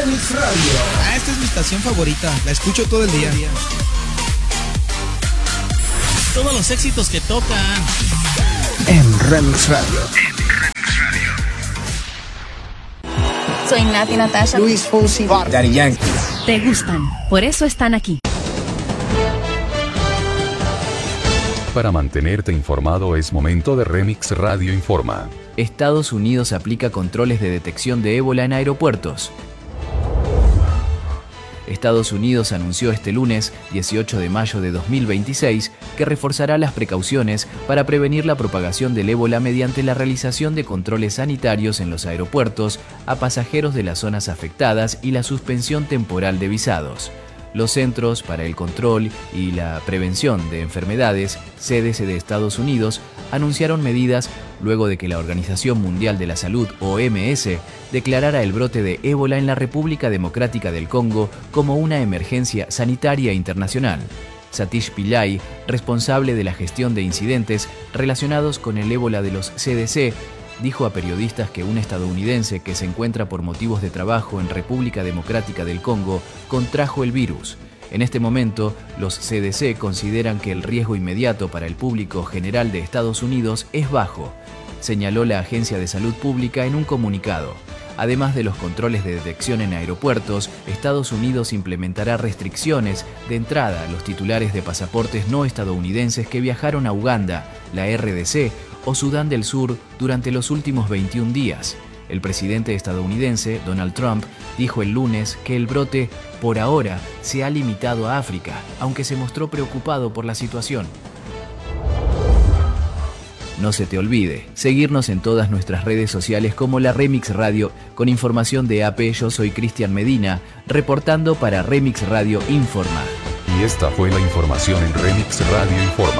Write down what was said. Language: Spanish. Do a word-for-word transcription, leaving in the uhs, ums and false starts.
Remix Radio. Ah, esta es mi estación favorita. La escucho todo el día. Todos los éxitos que tocan. En Remix Radio. Soy Nati Natasha. Luis Fonsi. Daddy Yankee. Te gustan, por eso están aquí. Para mantenerte informado es momento de Remix Radio Informa. Estados Unidos aplica controles de detección de ébola en aeropuertos. Estados Unidos anunció este lunes, dieciocho de mayo de dos mil veintiséis, que reforzará las precauciones para prevenir la propagación del ébola mediante la realización de controles sanitarios en los aeropuertos a pasajeros de las zonas afectadas y la suspensión temporal de visados. Los Centros para el Control y la Prevención de Enfermedades, C D C de Estados Unidos, anunciaron medidas luego de que la Organización Mundial de la Salud, O M S, declarara el brote de ébola en la República Democrática del Congo como una emergencia sanitaria internacional. Satish Pillay, responsable de la gestión de incidentes relacionados con el ébola de los C D C, dijo a periodistas que un estadounidense que se encuentra por motivos de trabajo en República Democrática del Congo contrajo el virus. En este momento, los C D C consideran que el riesgo inmediato para el público general de Estados Unidos es bajo, señaló la Agencia de Salud Pública en un comunicado. Además de los controles de detección en aeropuertos, Estados Unidos implementará restricciones de entrada a los titulares de pasaportes no estadounidenses que viajaron a Uganda, la R D C o Sudán del Sur durante los últimos veintiún días. El presidente estadounidense, Donald Trump, dijo el lunes que el brote, por ahora, se ha limitado a África, aunque se mostró preocupado por la situación. No se te olvide seguirnos en todas nuestras redes sociales como la Remix Radio con información de A P. Yo soy Cristian Medina, reportando para Remix Radio Informa. Y esta fue la información en Remix Radio Informa.